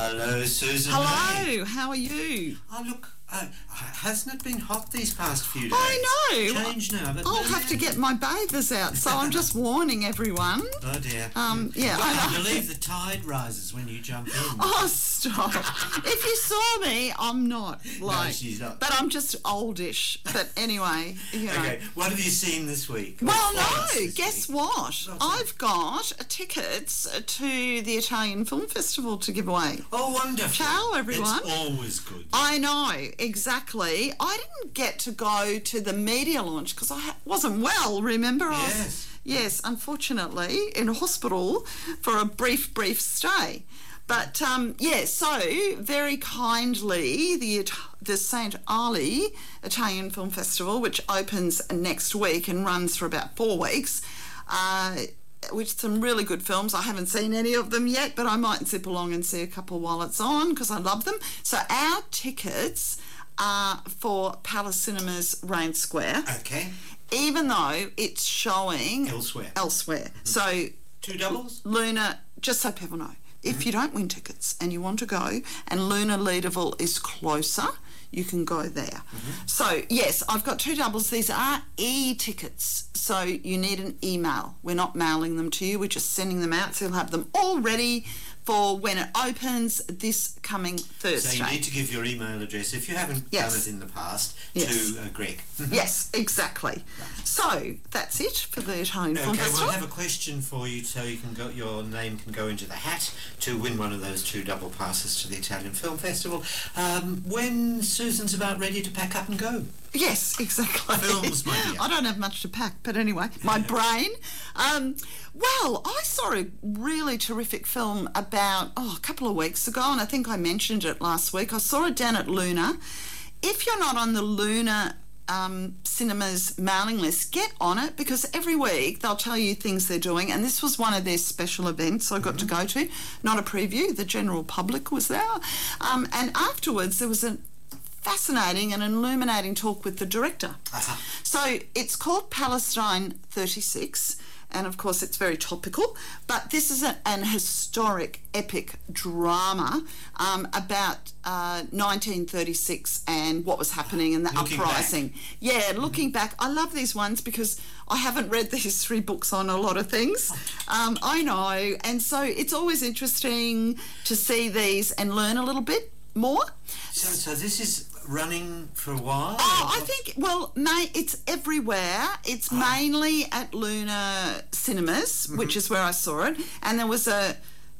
Hello, Susan. Hello, how are you? Oh, look, hasn't it been hot these past few days? I know. Change now. But I'll have to get my bathers out, so I'm just warning everyone. Oh, dear. Yeah. I believe the tide rises when you jump in. Oh, stop. If you saw me, I'm not. No, she's not. But I'm just oldish. But anyway, you know. Okay, what have you seen this week? Well, no, guess what? I've got tickets to the Italian Film Festival to give away. Oh, wonderful. Ciao, everyone. It's always good. I know, exactly. I didn't get to go to the media launch because I wasn't well, remember? Yes, unfortunately, in hospital for a brief stay. But, so very kindly, the St. Ali Italian Film Festival, which opens next week and runs for about 4 weeks, with some really good films. I haven't seen any of them yet, but I might zip along and see a couple while it's on because I love them. So our tickets are for Palace Cinemas Rain Square. Okay. Even though it's showing elsewhere. Mm-hmm. So 2 doubles? Luna, just so people know, if you don't win tickets and you want to go and Luna Leederville is closer, you can go there. So, yes, I've got 2 doubles. These are e-tickets, so you need an email. We're not mailing them to you. We're just sending them out, so you'll have them all ready for when it opens this coming Thursday. So you need to give your email address, if you haven't done it in the past, to Greg. Yes, exactly. So that's it for the Italian Film Festival. Okay, we'll have a question for you so you can go. Your name can go into the hat to win one of those 2 double passes to the Italian Film Festival. When Susan's about ready to pack up and go. Yes, exactly. Films, my dear. I don't have much to pack, but anyway, my brain. Well, I saw a really terrific film about, a couple of weeks ago, and I think I mentioned it last week. I saw it down at Luna. If you're not on the Luna Cinemas mailing list, get on it, because every week they'll tell you things they're doing, and this was one of their special events I got to go to. Not a preview, the general public was there. And afterwards there was a fascinating and illuminating talk with the director. So it's called Palestine 36, and of course it's very topical, but this is an historic epic drama about 1936 and what was happening in the uprising. Back. Yeah, looking back. I love these ones because I haven't read the history books on a lot of things. I know, and so it's always interesting to see these and learn a little bit more. So this is running for a while? I think, it's everywhere. It's mainly at Luna Cinemas, which is where I saw it, and there was a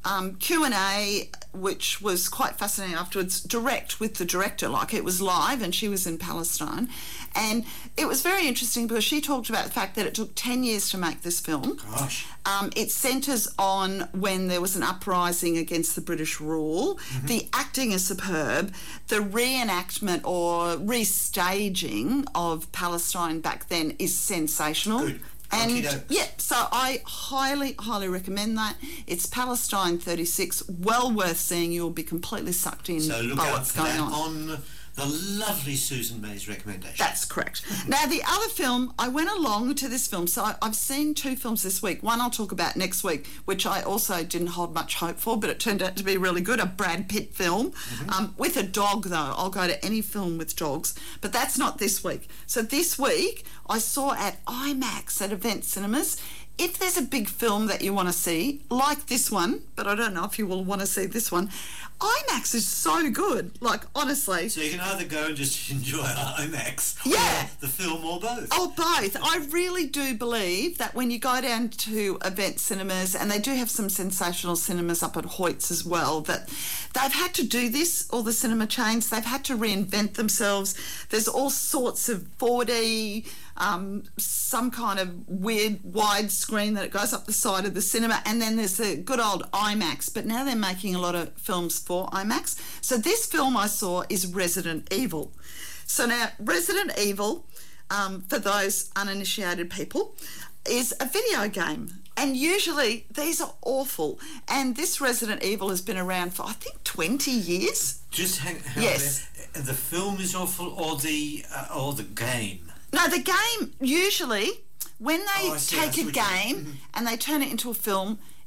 Q&A which was quite fascinating afterwards, direct with the director, like it was live, and she was in Palestine, and it was very interesting because she talked about the fact that it took 10 years to make this film. Gosh. It centres on when there was an uprising against the British rule. The acting is superb. The reenactment or restaging of Palestine back then is sensational. Good. And so I highly recommend that. It's Palestine 36, well worth seeing. You'll be completely sucked in by what's going on. The lovely Susan May's recommendation. That's correct. Now, the other film, I went along to this film, so I've seen 2 films this week. One I'll talk about next week, which I also didn't hold much hope for, but it turned out to be really good, a Brad Pitt film. With a dog, though. I'll go to any film with dogs, but that's not this week. So this week, I saw at IMAX at Event Cinemas. If there's a big film that you want to see, like this one, but I don't know if you will want to see this one, IMAX is so good, like, honestly. So you can either go and just enjoy IMAX, or the film, or both. Or both. I really do believe that when you go down to Event Cinemas, and they do have some sensational cinemas up at Hoyts as well, that they've had to do this, all the cinema chains, they've had to reinvent themselves. There's all sorts of 4D, some kind of weird wide screen that it goes up the side of the cinema, and then there's the good old IMAX, but now they're making a lot of films for IMAX. So this film I saw is Resident Evil. So now Resident Evil, for those uninitiated people, is a video game, and usually these are awful, and this Resident Evil has been around for I think 20 years. Just hang yes. There. The film is awful, or the game? No, the game, usually, when they take a game and they turn it into a film,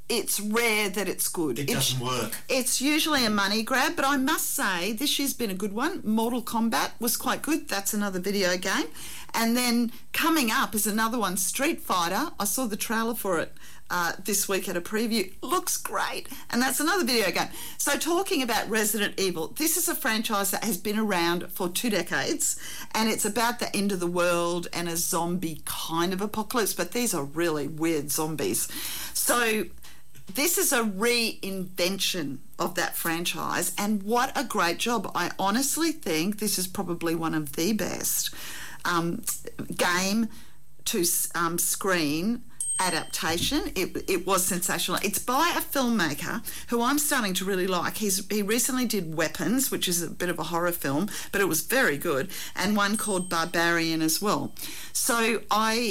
it's rare that it's good. It doesn't work. It's usually a money grab, but I must say this year's been a good one. Mortal Kombat was quite good. That's another video game. And then coming up is another one, Street Fighter. I saw the trailer for it this week at a preview. Looks great. And that's another video game. So talking about Resident Evil, this is a franchise that has been around for 2 decades, and it's about the end of the world and a zombie kind of apocalypse, but these are really weird zombies. So this is a reinvention of that franchise, and what a great job. I honestly think this is probably one of the best game to screen adaptation. It was sensational. It's by a filmmaker who I'm starting to really like. He recently did Weapons, which is a bit of a horror film, but it was very good, and one called Barbarian as well. So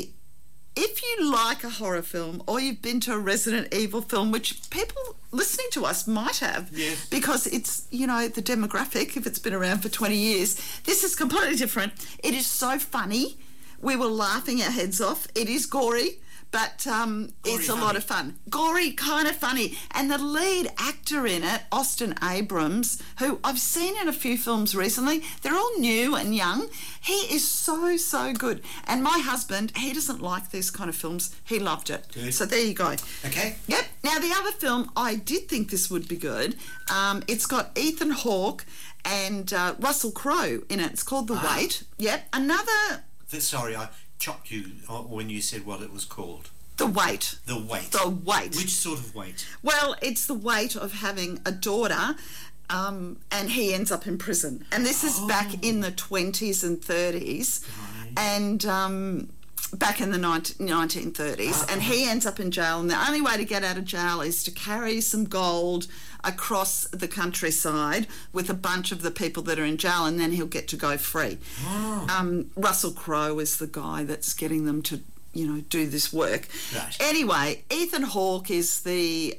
if you like a horror film, or you've been to a Resident Evil film, which people listening to us might have, yes, because it's, you know, the demographic, if it's been around for 20 years, this is completely different. It is so funny. We were laughing our heads off. It is gory, but it's a lot of fun. Gory, kind of funny. And the lead actor in it, Austin Abrams, who I've seen in a few films recently, they're all new and young. He is so, so good. And my husband, he doesn't like these kind of films. He loved it. Good. So there you go. Okay. Yep. Now, the other film, I did think this would be good. It's got Ethan Hawke and Russell Crowe in it. It's called The Wait. Yep. Another... Sorry, I chopped you when you said what it was called. The Wait. The Wait. The Wait. Which sort of wait? Well, it's the weight of having a daughter, and he ends up in prison. And this is back in the 20s and 30s, Right. and back in the 1930s, and he ends up in jail, and the only way to get out of jail is to carry some gold across the countryside with a bunch of the people that are in jail, and then he'll get to go free. Russell Crowe is the guy that's getting them to, you know, do this work. Right. Anyway, Ethan Hawke is the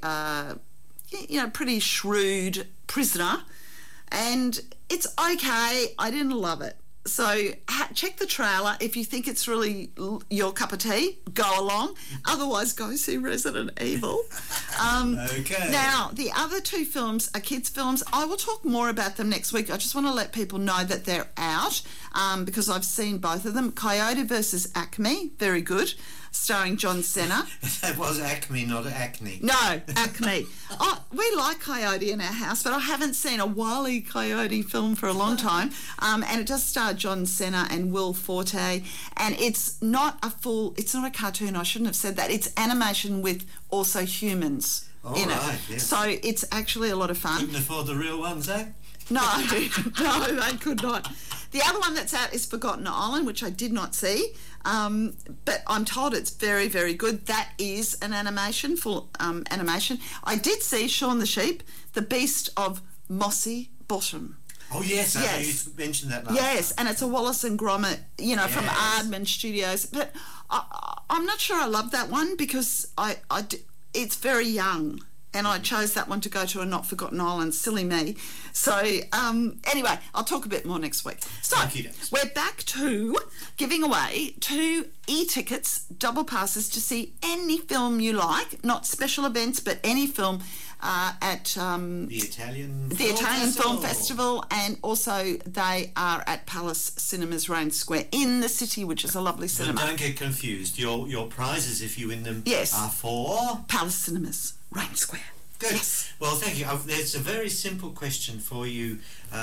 pretty shrewd prisoner, and it's okay. I didn't love it. So check the trailer. If you think it's really your cup of tea, go along. Otherwise, go see Resident Evil. Okay. Now, the other 2 films are kids' films. I will talk more about them next week. I just want to let people know that they're out because I've seen both of them. Coyote versus Acme, very good, starring John Cena. That was Acme, not Acne. No, Acme. We like Coyote in our house, but I haven't seen a Wile E. Coyote film for a long time. And it does star John Cena and Will Forte. And it's not a cartoon, I shouldn't have said that. It's animation with also humans in it. Yes. So it's actually a lot of fun. Couldn't afford the real ones, eh? No, no, they could not. The other one that's out is Forgotten Island, which I did not see, but I'm told it's very, very good. That is an animation, full animation. I did see Shaun the Sheep, the Beast of Mossy Bottom. Oh, yes, I know you mentioned that last time. And it's a Wallace and Gromit, from Aardman Studios. But I'm not sure I love that one because it's very young. And I chose that one to go to a Not Forgotten Island. Silly me. So, anyway, I'll talk a bit more next week. So, we're back to giving away 2 e-tickets, double passes to see any film you like, not special events, but any film at the Italian Film Festival, and also they are at Palace Cinemas Rain Square in the city, which is a lovely cinema. But don't get confused. Your prizes, if you win them, Yes. are for... Palace Cinemas Rain Square. Good. Yes. Well, thank you. There's a very simple question for you,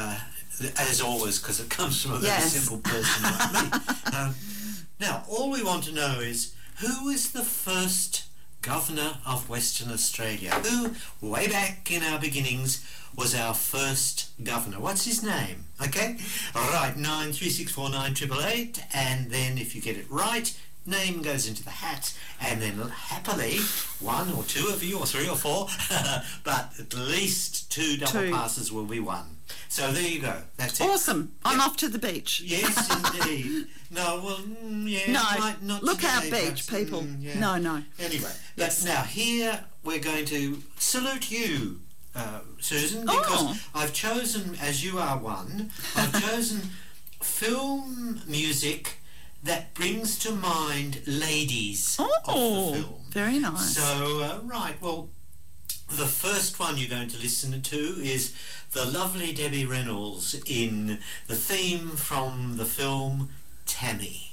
as always, because it comes from a very simple person like me. Now, all we want to know is, who was the first Governor of Western Australia? Who, way back in our beginnings, was our first governor? What's his name? Okay? All right, 93649888, and then if you get it right, name goes into the hat, and then happily 1 or 2 of you, or 3 or 4, but at least 2 double passes will be won. So there you go. That's it. Awesome. I'm off to the beach. Yes, indeed. No, well, yeah. No, not look today, out beach, perhaps. people. Yeah. No. Anyway, Yes. now here we're going to salute you, Susan, because I've chosen, as you are one, I've chosen film music that brings to mind ladies of the film. Very nice. So, right, well, The first one you're going to listen to is the lovely Debbie Reynolds in the theme from the film Tammy.